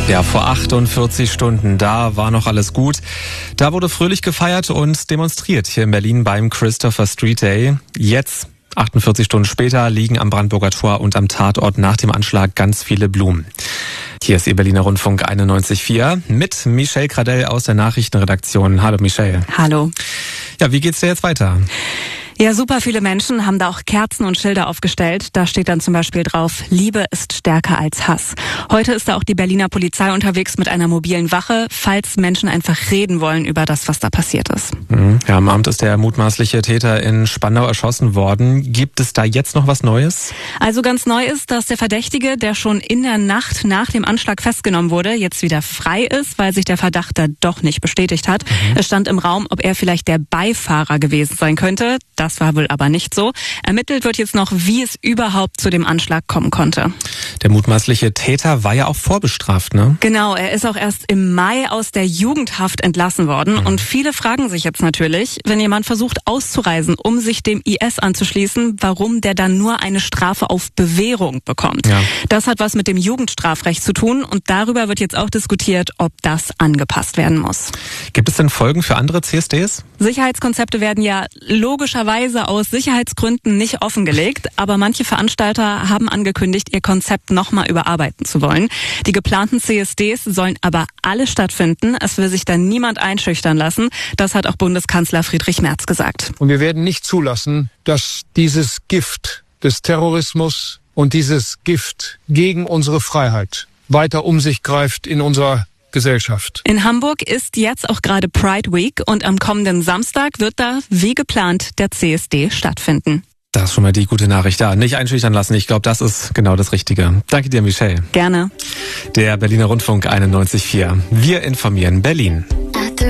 Ja, vor 48 Stunden, da war noch alles gut. Da wurde fröhlich gefeiert und demonstriert hier in Berlin beim Christopher Street Day. Jetzt, 48 Stunden später, liegen am Brandenburger Tor und am Tatort nach dem Anschlag ganz viele Blumen. Hier ist Ihr Berliner Rundfunk 91.4 mit Michelle Gradell aus der Nachrichtenredaktion. Hallo Michelle. Hallo. Ja, wie geht's dir jetzt weiter? Ja, super viele Menschen haben da auch Kerzen und Schilder aufgestellt. Da steht dann zum Beispiel drauf, Liebe ist stärker als Hass. Heute ist da auch die Berliner Polizei unterwegs mit einer mobilen Wache, falls Menschen einfach reden wollen über das, was da passiert ist. Ja, am Abend ist der mutmaßliche Täter in Spandau erschossen worden. Gibt es da jetzt noch was Neues? Also ganz neu ist, dass der Verdächtige, der schon in der Nacht nach dem Anschlag festgenommen wurde, jetzt wieder frei ist, weil sich der Verdacht da doch nicht bestätigt hat. Es stand im Raum, ob er vielleicht der Beifahrer gewesen sein könnte. Das war wohl aber nicht so. Ermittelt wird jetzt noch, wie es überhaupt zu dem Anschlag kommen konnte. Der mutmaßliche Täter war ja auch vorbestraft, ne? Genau, er ist auch erst im Mai aus der Jugendhaft entlassen worden. Und viele fragen sich jetzt natürlich, wenn jemand versucht auszureisen, um sich dem IS anzuschließen, warum der dann nur eine Strafe auf Bewährung bekommt. Ja. Das hat was mit dem Jugendstrafrecht zu tun und darüber wird jetzt auch diskutiert, ob das angepasst werden muss. Gibt es denn Folgen für andere CSDs? Sicherheitskonzepte werden ja logischerweise aus Sicherheitsgründen nicht offengelegt, aber manche Veranstalter haben angekündigt, ihr Konzept nochmal überarbeiten zu wollen. Die geplanten CSDs sollen aber alle stattfinden. Es will sich dann niemand einschüchtern lassen. Das hat auch Bundeskanzler Friedrich Merz gesagt. Und wir werden nicht zulassen, dass dieses Gift des Terrorismus und dieses Gift gegen unsere Freiheit weiter um sich greift in unserer Gesellschaft. In Hamburg ist jetzt auch gerade Pride Week und am kommenden Samstag wird da, wie geplant, der CSD stattfinden. Das ist schon mal die gute Nachricht da. Nicht einschüchtern lassen. Ich glaube, das ist genau das Richtige. Danke dir, Michelle. Gerne. Der Berliner Rundfunk 91.4. Wir informieren Berlin.